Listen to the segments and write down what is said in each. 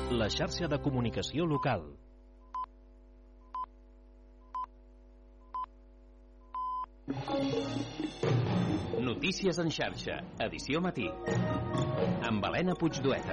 la xarxa de comunicació local. Notícies en xarxa, edició matí. Amb Helena Puigdueta.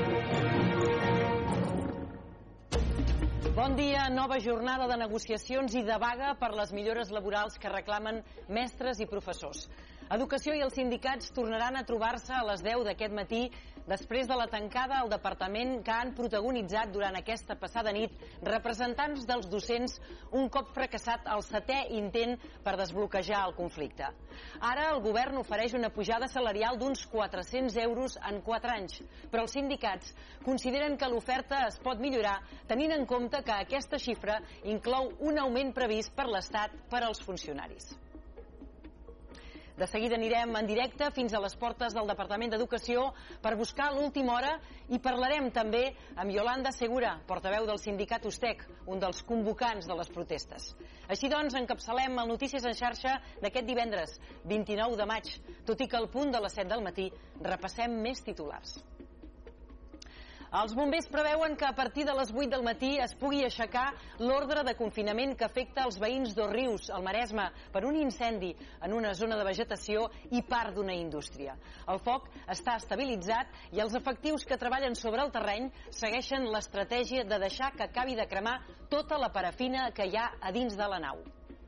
Bon dia, nova jornada de negociacions i de vaga per les millores laborals que reclamen mestres i professors. Educació i els sindicats tornaran a trobar-se a les 10 d'aquest matí després de la tancada al departament que han protagonitzat durant aquesta passada nit representants dels docents un cop fracassat el 7è intent per desbloquejar el conflicte. Ara el govern ofereix una pujada salarial d'uns 400 euros en 4 anys, però els sindicats consideren que l'oferta es pot millorar tenint en compte que aquesta xifra inclou un augment previst per l'Estat per als funcionaris. De seguida anirem en directe fins a les portes del Departament d'Educació per buscar l'última hora i parlarem també amb Yolanda Segura, portaveu del sindicat USTEC, un dels convocants de les protestes. Així doncs, encapçalem el Notícies en xarxa d'aquest divendres, 29 de maig, tot i que al punt de les 7 del matí repassem més titulars. Els bombers preveuen que a partir de les 8 del matí es pugui aixecar l'ordre de confinament que afecta els veïns d'Òrrius, al Maresme, per un incendi en una zona de vegetació i part d'una indústria. El foc està estabilitzat i els efectius que treballen sobre el terreny segueixen l'estratègia de deixar que acabi de cremar tota la parafina que hi ha a dins de la nau.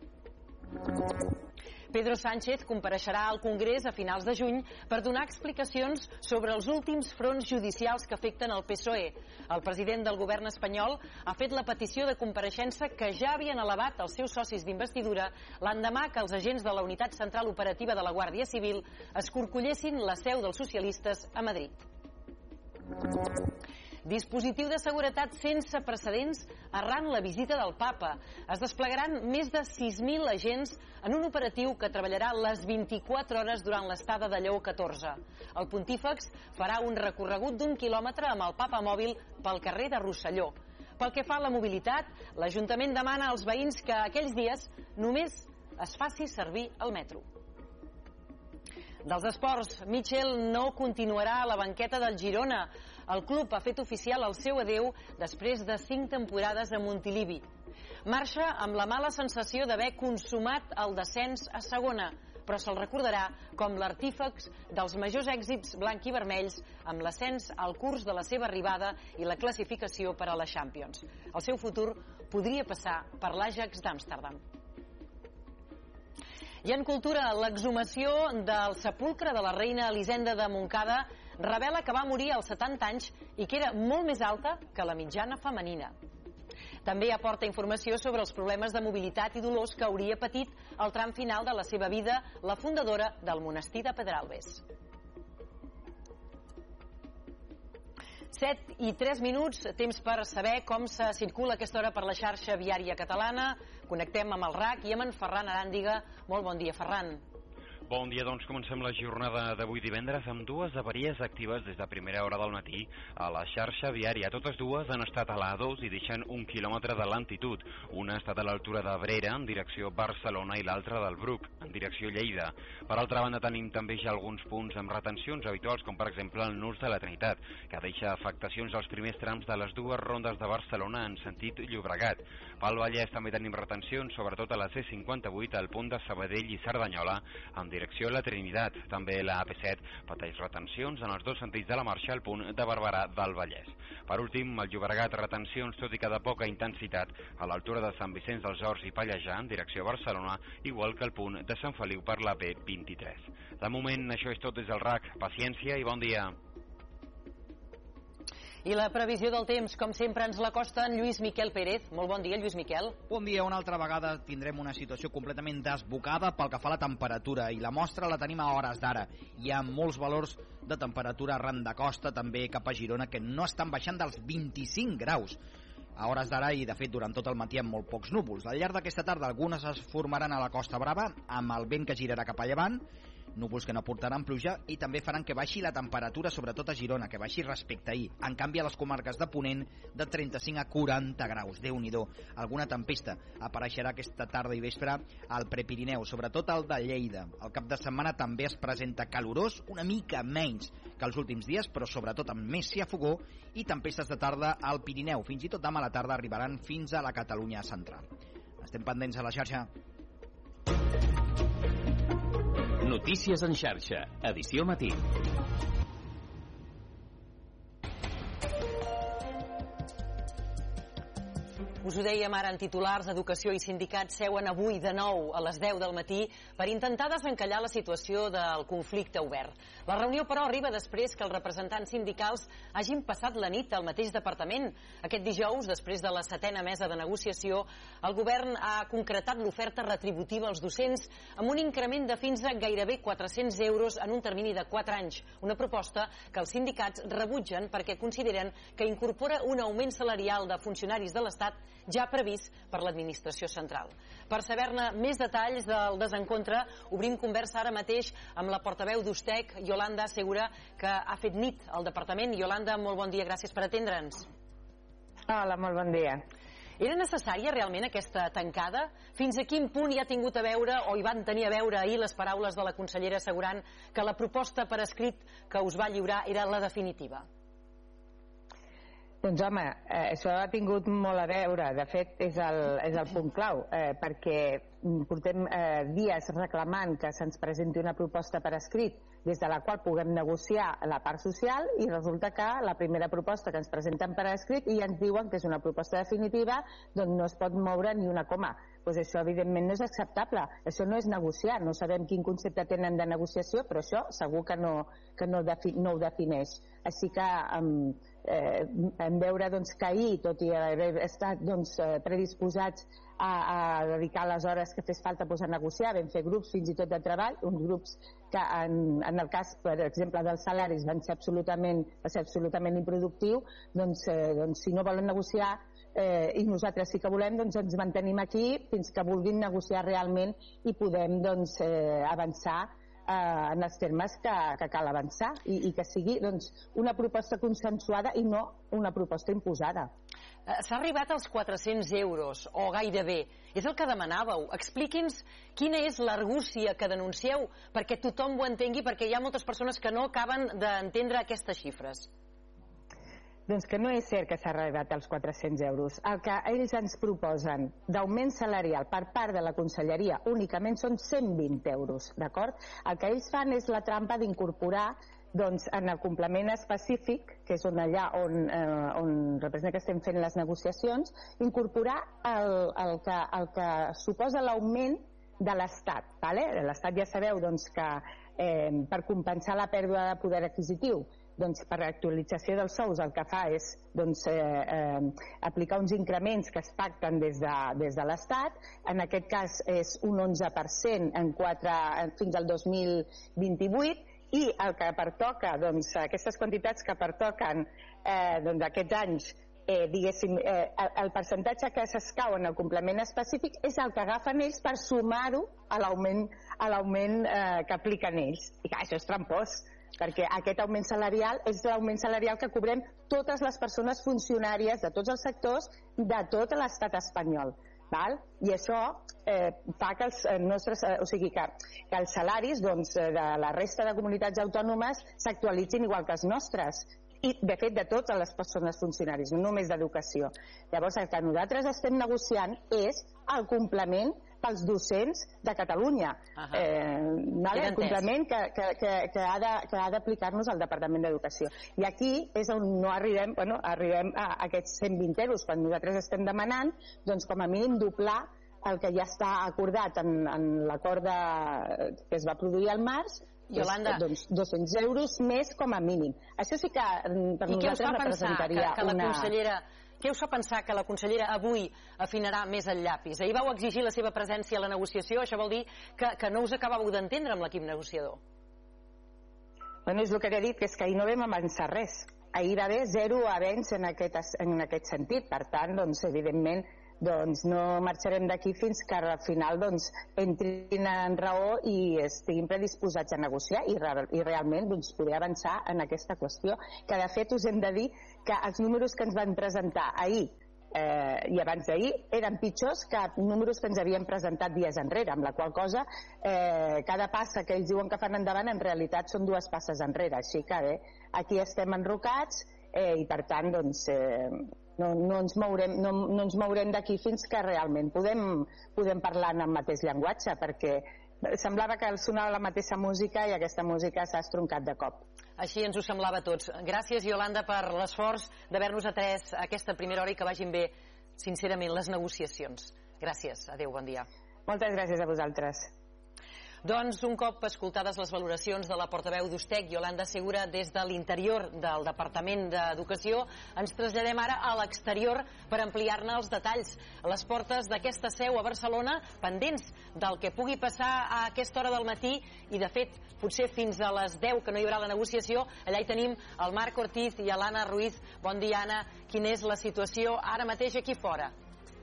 Pedro Sánchez compareixerà al Congrés a finals de juny per donar explicacions sobre els últims fronts judicials que afecten el PSOE. El president del govern espanyol ha fet la petició de compareixença que ja havien elevat els seus socis d'investidura l'endemà que els agents de la Unitat Central Operativa de la Guàrdia Civil escorcollessin la seu dels socialistes a Madrid. Dispositiu de seguretat sense precedents arran la visita del Papa. Es desplegaran més de 6.000 agents en un operatiu que treballarà les 24 hores durant l'estada de Lleó XIV. El pontífex farà un recorregut d'1 quilòmetre amb el Papa mòbil pel carrer de Rosselló. Pel que fa a la mobilitat, l'Ajuntament demana als veïns que aquells dies només es faci servir el metro. Dels esports, Mitchell no continuarà a la banqueta del Girona. El club ha fet oficial el seu adeu després de 5 temporades a Montilivi. Marxa amb la mala sensació d'haver consumat el descens a segona, però se'l recordarà com l'artífex dels majors èxits blanc i vermells amb l'ascens al curs de la seva arribada i la classificació per a la Champions. El seu futur podria passar per l'Ajax d'Amsterdam. I en cultura, l'exhumació del sepulcre de la reina Elisenda de Montcada revela que va morir als 70 anys i que era molt més alta que la mitjana femenina. També aporta informació sobre els problemes de mobilitat i dolors que hauria patit al tram final de la seva vida la fundadora del monestir de Pedralbes. 7 i 3 minuts, temps per saber com se circula a aquesta hora per la xarxa viària catalana. Connectem amb el RAC i amb en Ferran Aràndiga. Molt bon dia, Ferran. Bon dia, doncs comencem la jornada d'avui divendres amb dues avaries actives des de primera hora del matí a la xarxa viària. Totes dues han estat a l'A2 i deixen 1 quilòmetre de lentitud. Una ha estat a l'altura d'Abrera, en direcció Barcelona, i l'altra del Bruc, en direcció Lleida. Per altra banda, tenim també ja alguns punts amb retencions habituals, com per exemple el Nus de la Trinitat, que deixa afectacions als primers trams de les dues rondes de Barcelona en sentit Llobregat. Pel Vallès també tenim retencions, sobretot a la C58, al punt de Sabadell i Cerdanyola, en direcció a la Trinitat. També la AP7 pateix retencions en els dos sentits de la marxa al punt de Barberà del Vallès. Per últim, el Llobregat retencions, tot i que de poca intensitat, a l'altura de Sant Vicenç dels Horts i Pallejà, en direcció a Barcelona, igual que el punt de Sant Feliu per la P23. De moment, això és tot des del RAC. Paciència i bon dia. I la previsió del temps, com sempre, ens l'acosta en Lluís Miquel Pérez. Molt bon dia, Lluís Miquel. Bon dia. Una altra vegada tindrem una situació completament desbocada pel que fa a la temperatura, i la mostra la tenim a hores d'ara. Hi ha molts valors de temperatura arran de costa, també cap a Girona, que no estan baixant dels 25 graus. A hores d'ara i, de fet, durant tot el matí amb molt pocs núvols. Al llarg d'aquesta tarda algunes es formaran a la Costa Brava, amb el vent que girarà cap a llevant, núvols que no portaran pluja i també faran que baixi la temperatura, sobretot a Girona, que baixi respecte a ahir. En canvi, a les comarques de Ponent, de 35 a 40 graus. Déu-n'hi-do. Alguna tempesta apareixerà aquesta tarda i vespre al Prepirineu, sobretot al de Lleida. El cap de setmana també es presenta calorós, una mica menys que els últims dies, però sobretot amb més xafogó i tempestes de tarda al Pirineu. Fins i tot demà a la tarda arribaran fins a la Catalunya central. Estem pendents a la xarxa. Notícies en xarxa, edició matí. Us ho dèiem ara en titulars, Educació i sindicats seuen avui de nou a les 10 del matí per intentar desencallar la situació del conflicte obert. La reunió, però, arriba després que els representants sindicals hagin passat la nit al mateix departament. Aquest dijous, després de la 7a mesa de negociació, el govern ha concretat l'oferta retributiva als docents amb un increment de fins a gairebé 400 euros en un termini de 4 anys. Una proposta que els sindicats rebutgen perquè consideren que incorpora un augment salarial de funcionaris de l'Estat ja previst per l'administració central. Per saber-ne més detalls del desencontre, obrim conversa ara mateix amb la portaveu d'Ustec, Yolanda Segura, que ha fet nit al departament. Yolanda, molt bon dia, gràcies per atendre'ns. Hola, molt bon dia. Era necessària realment aquesta tancada? Fins a quin punt hi ha tingut a veure o hi van tenir a veure ahir les paraules de la consellera assegurant que la proposta per escrit que us va lliurar era la definitiva? Doncs home, això ha tingut molt a veure, de fet és el punt clau, perquè portem dies reclamant que se'ns presenti una proposta per escrit des de la qual puguem negociar la part social i resulta que la primera proposta que ens presenten per escrit i ens diuen que és una proposta definitiva, doncs no es pot moure ni una coma. Doncs això evidentment no és acceptable, això no és negociar, no sabem quin concepte tenen de negociació, però això segur que no ho defineix. Així que en veure que ahir, tot i haver estat predisposats a dedicar les hores que fes falta a negociar, vam fer grups fins i tot de treball, uns grups que en el cas, per exemple, dels salaris va ser absolutament improductiu, doncs si no volen negociar i nosaltres sí que volem, doncs ens mantenim aquí fins que vulguin negociar realment i podem avançar en els termes que cal avançar i que sigui una proposta consensuada i no una proposta imposada. S'ha arribat als 400 euros, o gairebé. És el que demanàveu. Expliqui'ns quina és l'argúcia que denuncieu perquè tothom ho entengui, perquè hi ha moltes persones que no acaben d'entendre aquestes xifres. Doncs que no és cert que s'ha arribat als 400 euros. El que ells ens proposen d'augment salarial per part de la Conselleria únicament són 120 euros, d'acord? El que ells fan és la trampa d'incorporar en el complement específic, que és allà on representa que estem fent les negociacions, incorporar el que suposa l'augment de l'Estat. L'Estat ja sabeu que per compensar la pèrdua de poder adquisitiu, per l'actualització dels sous el que fa és aplicar uns increments que es pacten des de l'Estat. En aquest cas és un 11% fins al 2028 i el que pertoca, aquestes quantitats que pertoquen aquests anys, diguéssim, el percentatge que s'escau en el complement específic és el que agafen ells per sumar-ho a l'augment que apliquen ells. I clar, això és trampós, perquè aquest augment salarial és l'augment salarial que cobrem totes les persones funcionàries de tots els sectors de tot l'estat espanyol. I això fa que els salaris de la resta de comunitats autònomes s'actualitzin igual que els nostres i de fet de totes les persones funcionàries, no només d'educació. Llavors el que nosaltres estem negociant és el complement pels docents de Catalunya, el complement que ha d'aplicar-nos al Departament d'Educació. I aquí és on no arribem a aquests 120 euros, quan nosaltres estem demanant com a mínim doblar el que ja està acordat en l'acord que es va produir al març, 200 euros més com a mínim. Això sí que per nosaltres representaria una... Què us fa pensar que la consellera avui afinarà més el llapis? Ahir vau exigir la seva presència a la negociació, això vol dir que no us acabàveu d'entendre amb l'equip negociador. És el que he dit, que és que ahir no vam avançar res. Ahir va haver zero avenç en aquest sentit. Per tant, evidentment, doncs no marxarem d'aquí fins que al final doncs, entrin en raó i estiguin predisposats a negociar i realment doncs, poder avançar en aquesta qüestió, que de fet us hem de dir que els números que ens van presentar ahir i abans d'ahir eren pitjors que números que ens havien presentat dies enrere, amb la qual cosa cada passa que ells diuen que fan endavant en realitat són 2 passes enrere, així que bé, aquí estem enrocats i per tant doncs no ens mourem d'aquí fins que realment podem parlar en el mateix llenguatge, perquè semblava que sonava la mateixa música i aquesta música s'ha estroncat de cop. Així ens ho semblava a tots. Gràcies, Iolanda, per l'esforç d'haver-nos atès aquesta primera hora i que vagin bé, sincerament, les negociacions. Gràcies. Adéu, bon dia. Moltes gràcies a vosaltres. Doncs un cop escoltades les valoracions de la portaveu d'Ustec, Iolanda Segura, des de l'interior del Departament d'Educació, ens traslladem ara a l'exterior per ampliar-ne els detalls. Les portes d'aquesta seu a Barcelona, pendents del que pugui passar a aquesta hora del matí, i de fet, potser fins a les 10 que no hi haurà la negociació, allà hi tenim el Marc Ortiz i l'Anna Ruiz. Bon dia, Anna. Quina és la situació ara mateix aquí fora?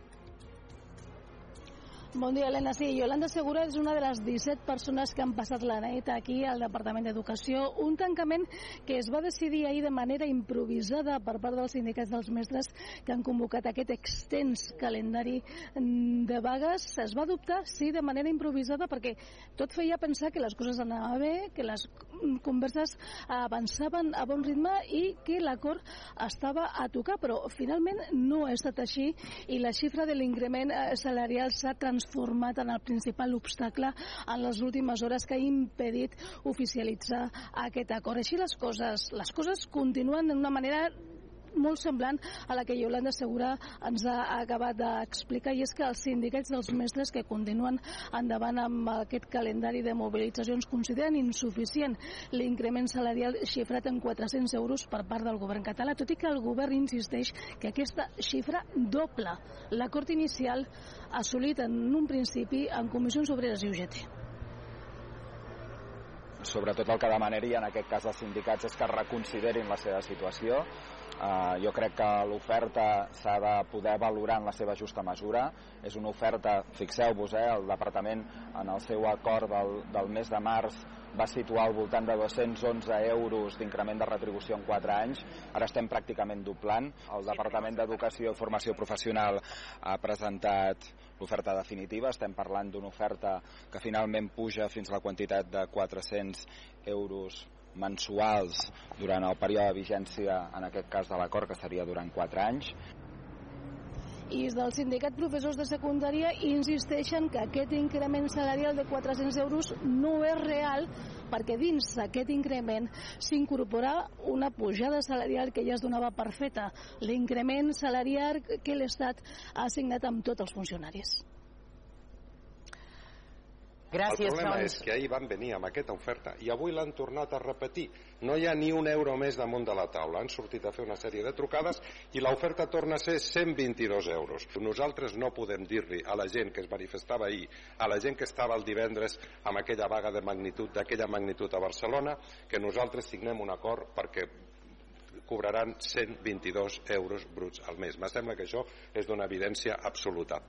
Bon dia, Helena. Sí, Iolanda Segura és una de les 17 persones que han passat la nit aquí al Departament d'Educació. Un tancament que es va decidir ahir de manera improvisada per part dels sindicats dels mestres que han convocat aquest extens calendari de vagues. Es va adoptar, sí, de manera improvisada perquè tot feia pensar que les coses anaven bé, que les converses avançaven a bon ritme i que l'acord estava a tocar, però finalment no ha estat així i la xifra de l'increment salarial s'ha transformat en el principal obstacle en les últimes hores que ha impedit oficialitzar aquest acord. Així les coses continuen d'una manera molt semblant a la que Iolanda Segura ens ha acabat d'explicar, i és que els sindicats dels mestres que continuen endavant amb aquest calendari de mobilitzacions consideren insuficient l'increment salarial xifrat en 400 euros per part del govern català, tot i que el govern insisteix que aquesta xifra dobla l'acord inicial assolit en un principi en Comissions Obreres i UGT. Sobretot el que demanaria en aquest cas els sindicats és que reconsiderin la seva situació. Jo crec que l'oferta s'ha de poder valorar en la seva justa mesura. És una oferta, fixeu-vos, el Departament en el seu acord del mes de març va situar al voltant de 211 euros d'increment de retribució en 4 anys. Ara estem pràcticament doblant. El Departament d'Educació i Formació Professional ha presentat l'oferta definitiva. Estem parlant d'una oferta que finalment puja fins a la quantitat de 400 euros mensuals durant el període de vigència, en aquest cas de l'acord, que seria durant 4 anys. I del sindicat professors de secundària insisteixen que aquest increment salarial de 400 euros no és real perquè dins d'aquest increment s'incorpora una pujada salarial que ja es donava per feta, l'increment salarial que l'Estat ha assignat amb tots els funcionaris. Gràcies, el problema és que ahir van venir amb aquesta oferta i avui l'han tornat a repetir. No hi ha ni un euro més damunt de la taula. Han sortit a fer una sèrie de trucades i l'oferta torna a ser 122 euros. Nosaltres no podem dir-li a la gent que es manifestava ahir, a la gent que estava el divendres amb aquella vaga de magnitud, d'aquella magnitud a Barcelona, que nosaltres signem un acord perquè cobraran 122 euros bruts al mes. Em sembla que això és d'una evidència absoluta.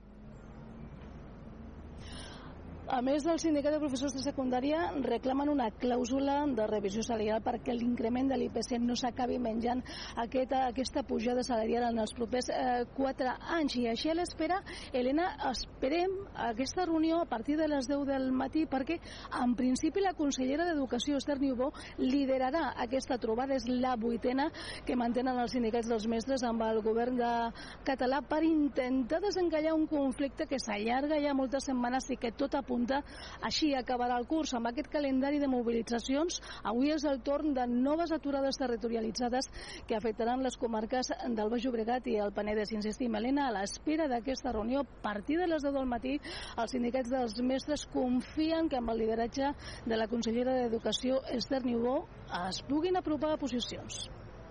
A més, el sindicat de professors de secundària reclamen una clàusula de revisió salarial perquè l'increment de l'IPC no s'acabi menjant aquesta pujada salarial en els propers 4 anys. I així a l'espera, Helena, esperem aquesta reunió a partir de les 10 del matí perquè, en principi, la consellera d'Educació, Esther Niubó, liderarà aquesta trobada. És la 8a que mantenen els sindicats dels mestres amb el govern català per intentar desencallar un conflicte que s'allarga ja moltes setmanes i que tot apunta així acabarà el curs. Amb aquest calendari de mobilitzacions, avui és el torn de noves aturades territorialitzades que afectaran les comarques del Baix Llobregat i el Penedès. Insistim, Helena, a l'espera d'aquesta reunió, a partir de les 10 del matí, els sindicats dels mestres confien que amb el lideratge de la consellera d'Educació, Esther Niubó, es puguin apropar a posicions.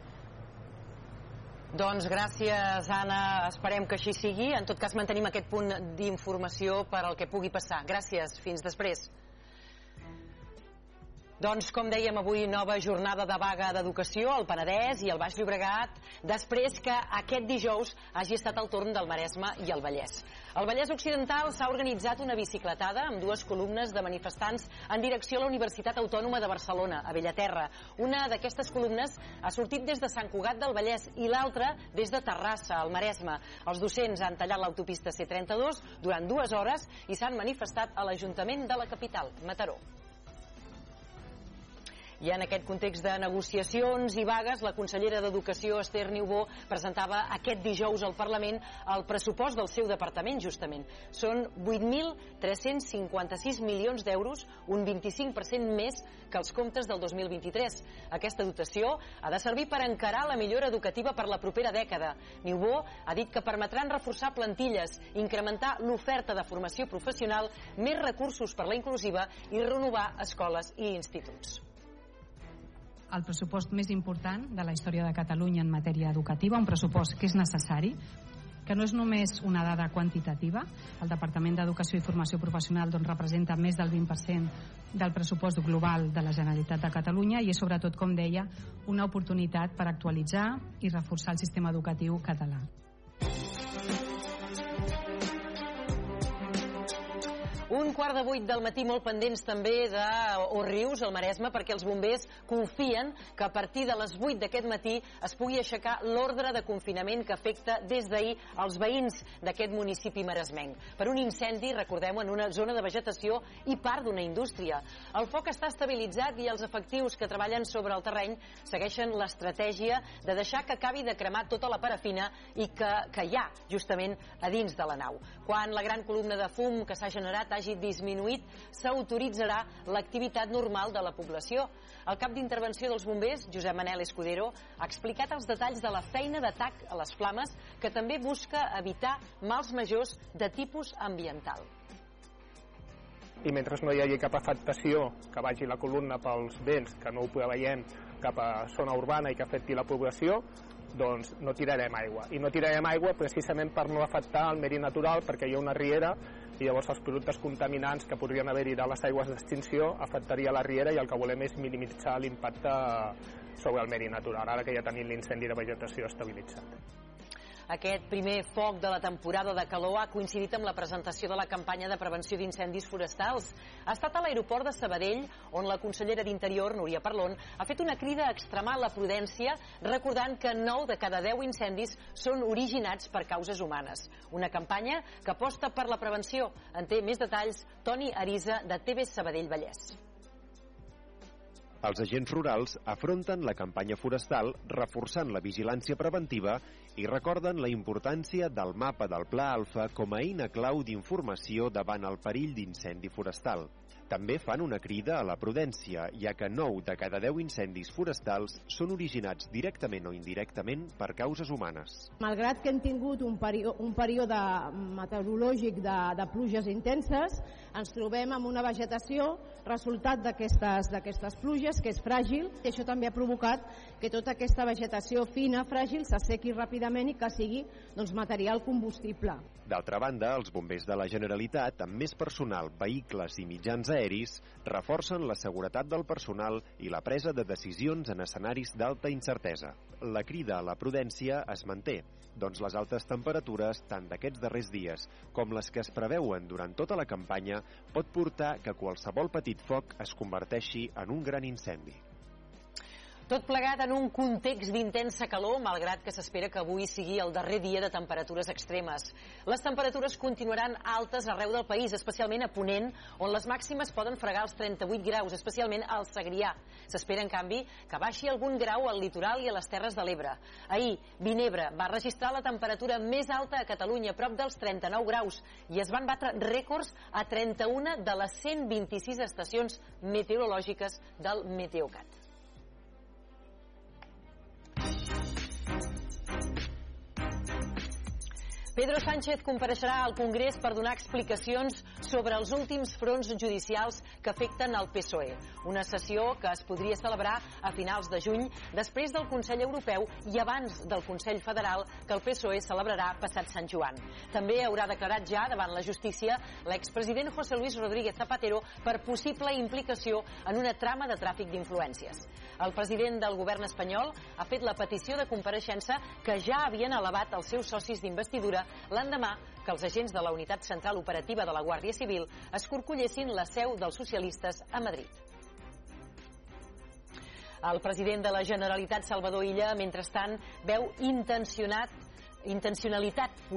Doncs gràcies, Anna. Esperem que així sigui. En tot cas, mantenim aquest punt d'informació per al que pugui passar. Gràcies. Fins després. Doncs, com dèiem, avui nova jornada de vaga d'educació al Penedès i al Baix Llobregat, després que aquest dijous hagi estat el torn del Maresme i el Vallès. Al Vallès Occidental s'ha organitzat una bicicletada amb 2 columnes de manifestants en direcció a la Universitat Autònoma de Barcelona, a Bellaterra. Una d'aquestes columnes ha sortit des de Sant Cugat del Vallès i l'altra des de Terrassa, al Maresme. Els docents han tallat l'autopista C32 durant 2 hores i s'han manifestat a l'Ajuntament de la capital, Mataró. I en aquest context de negociacions i vagues, la consellera d'Educació, Esther Niubó, presentava aquest dijous al Parlament el pressupost del seu departament, justament. Són 8.356 milions d'euros, un 25% més que els comptes del 2023. Aquesta dotació ha de servir per encarar la millora educativa per la propera dècada. Niubó ha dit que permetran reforçar plantilles, incrementar l'oferta de formació professional, més recursos per la inclusiva i renovar escoles i instituts. El pressupost més important de la història de Catalunya en matèria educativa, un pressupost que és necessari, que no és només una dada quantitativa. El Departament d'Educació i Formació Professional representa més del 20% del pressupost global de la Generalitat de Catalunya i és sobretot, com deia, una oportunitat per actualitzar i reforçar el sistema educatiu català. Un 7:45 del matí, molt pendents també d'Òrrius, al Maresme, perquè els bombers confien que a partir de les 8 d'aquest matí es pugui aixecar l'ordre de confinament que afecta des d'ahir els veïns d'aquest municipi maresmenc. Per un incendi, recordem-ho, en una zona de vegetació i part d'una indústria. El foc està estabilitzat i els efectius que treballen sobre el terreny segueixen l'estratègia de deixar que acabi de cremar tota la parafina i que hi ha, justament, a dins de la nau. Quan la gran columna de fum que s'ha generat hagi disminuït, s'autoritzarà l'activitat normal de la població. El cap d'intervenció dels bombers, Josep Manel Escudero, ha explicat els detalls de la feina d'atac a les flames que també busca evitar mals majors de tipus ambiental. I mentre no hi hagi cap afectació que vagi la columna pels vents, que no ho veiem, cap a zona urbana i que afecti la població, doncs no tirarem aigua. I no tirarem aigua precisament per no afectar el medi natural, perquè hi ha una riera i llavors els productes contaminants que podrien haver-hi de les aigües d'extinció afectaria la riera i el que volem és minimitzar l'impacte sobre el medi natural, ara que ja tenim l'incendi de vegetació estabilitzat. Aquest primer foc de la temporada de calor ha coincidit amb la presentació de la campanya de prevenció d'incendis forestals. Ha estat a l'aeroport de Sabadell, on la consellera d'Interior, Núria Parlon, ha fet una crida a extremar la prudència, recordant que 9 de cada 10 incendis són originats per causes humanes. Una campanya que aposta per la prevenció. En té més detalls Toni Arisa, de TV Sabadell Vallès. Els agents rurals afronten la campanya forestal reforçant la vigilància preventiva i recorden la importància del mapa del Pla Alfa com a eina clau d'informació davant el perill d'incendi forestal. També fan una crida a la prudència, ja que 9 de cada 10 incendis forestals són originats directament o indirectament per causes humanes. Malgrat que hem tingut un període meteorològic de pluges intenses, ens trobem amb una vegetació resultat d'aquestes pluges que és fràgil, i això també ha provocat que tota aquesta vegetació fina, fràgil, s'assequi ràpidament i que sigui material combustible. D'altra banda, els bombers de la Generalitat, amb més personal, vehicles i mitjans aeris, reforcen la seguretat del personal i la presa de decisions en escenaris d'alta incertesa. La crida a la prudència es manté, doncs les altes temperatures, tant d'aquests darrers dies com les que es preveuen durant tota la campanya, pot portar que qualsevol petit foc es converteixi en un gran incendi. Tot plegat en un context d'intensa calor, malgrat que s'espera que avui sigui el darrer dia de temperatures extremes. Les temperatures continuaran altes arreu del país, especialment a Ponent, on les màximes poden fregar els 38 graus, especialment al Segrià. S'espera, en canvi, que baixi algun grau al litoral i a les Terres de l'Ebre. Ahir, Vinebre va registrar la temperatura més alta a Catalunya, prop dels 39 graus, i es van batre rècords a 31 de les 126 estacions meteorològiques del Meteocat. Pedro Sánchez compareixerà al Congrés per donar explicacions sobre els últims fronts judicials que afecten el PSOE. Una sessió que es podria celebrar a finals de juny, després del Consell Europeu i abans del Consell Federal que el PSOE celebrarà passat Sant Joan. També haurà declarat ja davant la justícia l'expresident José Luis Rodríguez Zapatero per possible implicació en una trama de tràfic d'influències. El president del govern espanyol ha fet la petició de compareixença que ja havien elevat els seus socis d'investidura l'endemà que els agents de la Unitat Central Operativa de la Guàrdia Civil escorcollessin la seu dels socialistes a Madrid. El president de la Generalitat, Salvador Illa, mentrestant, veu intencionalitat